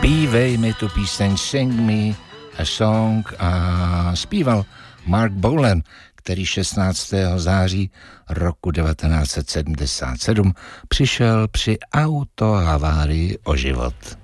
Zpívej mi tu píseň Sing Me a Song a zpíval Mark Bolan, který 16. září roku 1977 přišel při autohavárii o život.